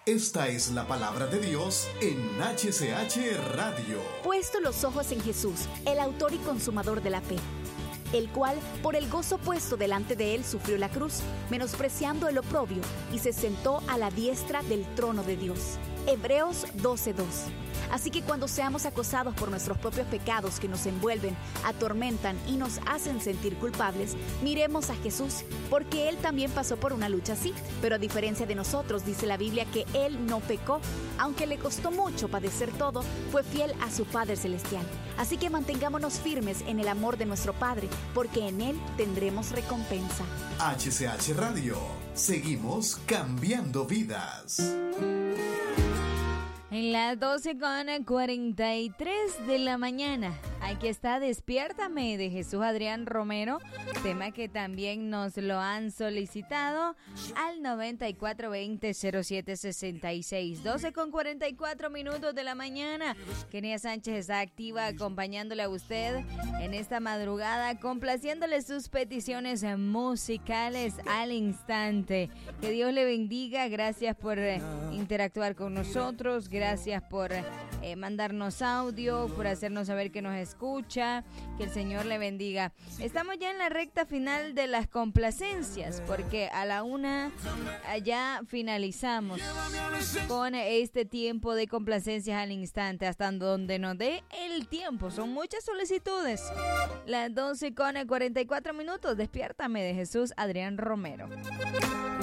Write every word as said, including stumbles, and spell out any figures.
Esta es la palabra de Dios en H C H Radio. Puesto los ojos en Jesús, el autor y consumador de la fe, el cual, por el gozo puesto delante de él, sufrió la cruz, menospreciando el oprobio, y se sentó a la diestra del trono de Dios. Hebreos doce dos. Así que cuando seamos acosados por nuestros propios pecados que nos envuelven, atormentan y nos hacen sentir culpables, miremos a Jesús, porque Él también pasó por una lucha así. Pero a diferencia de nosotros, dice la Biblia que Él no pecó. Aunque le costó mucho padecer todo, fue fiel a su Padre Celestial. Así que mantengámonos firmes en el amor de nuestro Padre, porque en Él tendremos recompensa. H C H Radio. Seguimos cambiando vidas. En las doce con cuarenta y tres de la mañana, aquí está Despiértame de Jesús Adrián Romero, tema que también nos lo han solicitado al noventa y cuatro veinte cero siete sesenta y seis. doce con cuarenta y cuatro minutos de la mañana. Kenia Sánchez está activa acompañándole a usted en esta madrugada, complaciéndole sus peticiones musicales al instante. Que Dios le bendiga, gracias por eh, interactuar con nosotros. Gracias por eh, mandarnos audio, por hacernos saber que nos escucha. Que el Señor le bendiga. Estamos ya en la recta final de las complacencias, porque a la una ya finalizamos con este tiempo de complacencias al instante, hasta donde nos dé el tiempo. Son muchas solicitudes. Las doce con cuarenta y cuatro minutos. Despiértame de Jesús Adrián Romero.